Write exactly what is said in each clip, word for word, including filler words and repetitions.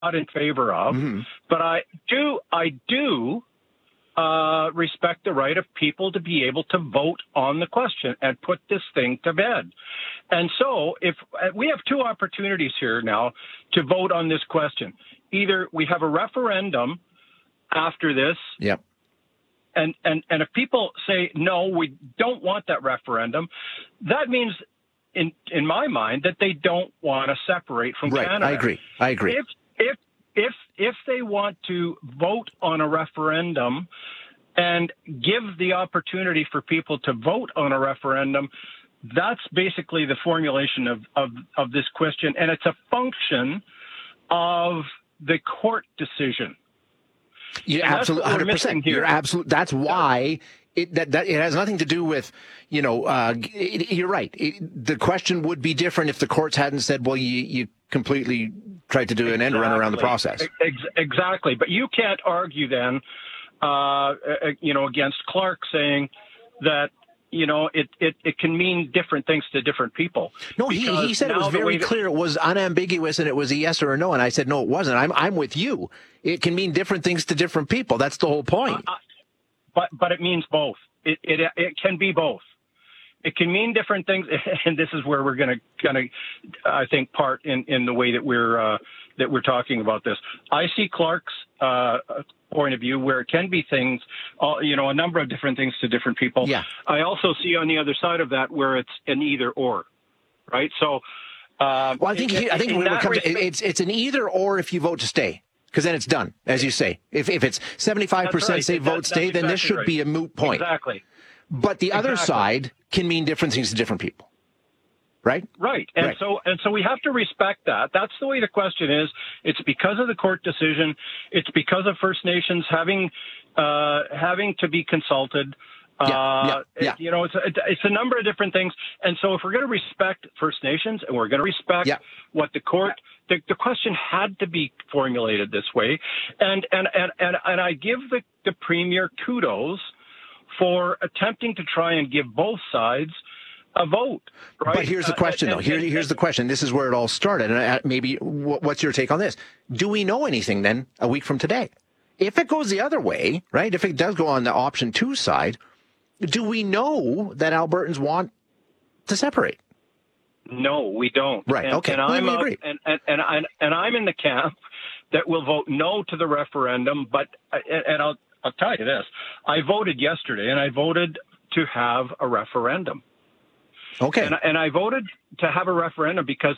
not in favor of, mm-hmm. but I do, I do uh, respect the right of people to be able to vote on the question and put this thing to bed. And so if we have two opportunities here now to vote on this question, either we have a referendum after this. Yep. And, and, and if people say, no, we don't want that referendum, that means, in, in my mind, that they don't want to separate from right. Canada. I agree. I agree. If, if, if, if they want to vote on a referendum and give the opportunity for people to vote on a referendum, that's basically the formulation of, of, of this question. And it's a function of the court decision. You're absolutely one hundred percent. You're absolute. That's why it that, that it has nothing to do with, you know, uh, it, you're right. It, the question would be different if the courts hadn't said, well, you, you completely tried to do an exactly. end run around the process. Ex- exactly. But you can't argue then, uh, you know, against Clark saying that, you know, it, it, it can mean different things to different people. No, he, he said it was very that, clear. It was unambiguous and it was a yes or a no. And I said, no, it wasn't. I'm, I'm with you. It can mean different things to different people. That's the whole point. Uh, but, but it means both. It, it, it can be both. It can mean different things. And this is where we're going to, going to, I think, part in, in the way that we're, uh, that we're talking about this. I see Clark's, uh, point of view where it can be things, uh, you know, a number of different things to different people. Yeah. I also see on the other side of that where it's an either or, right? So, uh, well, I think in, I think when it comes, respect, it's it's an either or if you vote to stay, because then it's done, as you say. If if it's seventy-five percent right. say that, vote stay, then exactly this should right. be a moot point. Exactly. But the other exactly. side can mean different things to different people. Right? Right. And right. so and so we have to respect that. That's the way the question is. It's because of the court decision. It's because of First Nations having uh, having to be consulted. Yeah, uh, yeah, yeah. You know, it's a, it's a number of different things. And so if we're going to respect First Nations and we're going to respect yeah. what the court, the, the question had to be formulated this way. And and and and, and I give the, the Premier kudos for attempting to try and give both sides a vote, right? But here's the question, uh, and, though. Here, here's the question. This is where it all started. And maybe, what's your take on this? Do we know anything then a week from today? If it goes the other way, right? If it does go on the option two side, do we know that Albertans want to separate? No, we don't. Right. And, okay. And well, I'm we a, agree. And, and, and, and, and I'm in the camp that will vote no to the referendum. But and I'll I'll tell you this: I voted yesterday, and I voted to have a referendum. Okay. And, and I voted to have a referendum because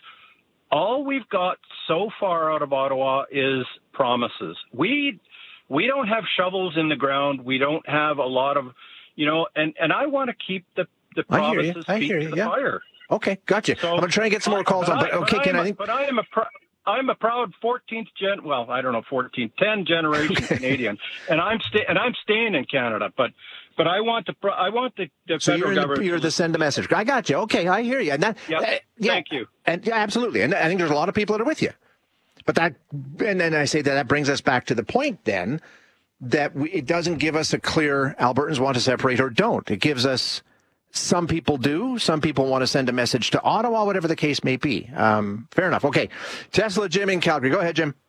all we've got so far out of Ottawa is promises. We we don't have shovels in the ground. We don't have a lot of, you know, and, and I want to keep the, the promises I hear you. I hear feet you. to the yeah. fire. Okay, gotcha. So, I'm going to try and get some more calls but on. But I, okay, but can I'm, I think? But I am a pr- I'm a proud fourteenth gen. Well, I don't know, fourteenth, ten generation Canadian, and I'm sta- and I'm staying in Canada. But but I want the I want the, the so federal you're government. The, you're the send a message. I got you. Okay, I hear you. And that, yep. uh, yeah, thank you. And yeah, absolutely. And I think there's a lot of people that are with you. But that, and then I say that that brings us back to the point then that we, it doesn't give us a clear Albertans want to separate or don't. It gives us. Some people do. Some people want to send a message to Ottawa, whatever the case may be. Um, fair enough. Okay. Tesla Jim in Calgary. Go ahead, Jim.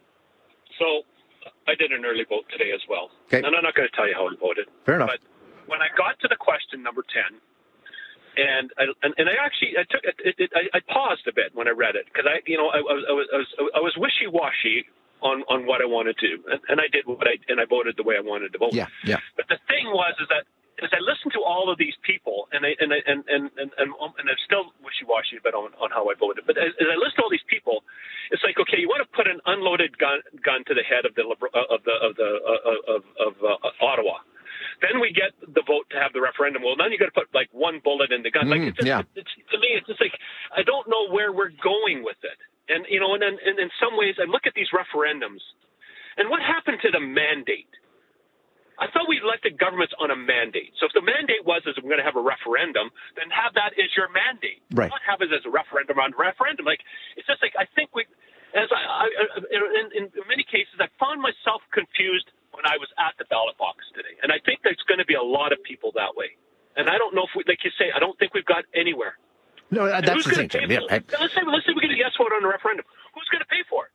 So I did an early vote today as well. Okay. And I'm not going to tell you how I voted. Fair enough. But when I got to the question number ten, and I, and, and I actually I took it, it, it, I, I paused a bit when I read it because I you know I, I was I was I was wishy-washy on, on what I wanted to do, and, and I did what I and I voted the way I wanted to vote. Yeah, yeah. But the thing was is that as I listened to all of these people, and I and I, and and and and, and I'm still wishy-washy a bit on, on how I voted. But as, as I listen to all these people, it's like, okay, you want to put an unloaded gun gun to the head of the of the of the uh, of of uh, Ottawa. Then we get the vote to have the referendum. Well, then you got to put like one bullet in the gun. Mm, like it's just, yeah. it's, to me, it's just like I don't know where we're going with it. And you know, and then and in some ways, I look at these referendums, and what happened to the mandate? I thought we elected governments on a mandate. So if the mandate was is we're going to have a referendum, then have that as your mandate. Right. Not have it as a referendum on referendum. Like it's just like I think we, as I, I in, in many cases, I found myself confused when I was at the ballot box today, and I think there's going to be a lot of people that way. And I don't know if we, like you say, I don't think we've got anywhere. No, that's the thing, Jim. Yeah, I... let's say let's say we get a yes vote on a referendum. Who's going to pay for it?